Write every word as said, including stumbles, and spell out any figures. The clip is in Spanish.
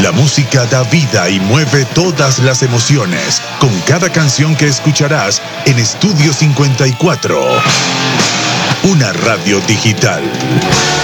La música da vida y mueve todas las emociones con cada canción que escucharás en Estudio cincuenta y cuatro. Una radio digital.